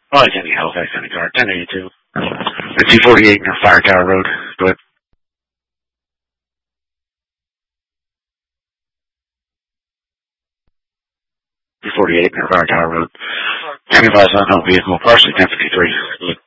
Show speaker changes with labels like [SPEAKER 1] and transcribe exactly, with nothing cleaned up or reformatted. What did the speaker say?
[SPEAKER 1] Oh, it's any Halifax, any car. ten eighty-two. The two forty-eight near Fire Tower Road. Go ahead. two forty-eight near Fire Tower Road. Ten advised unknown vehicle, partially ten fifty-three. Good.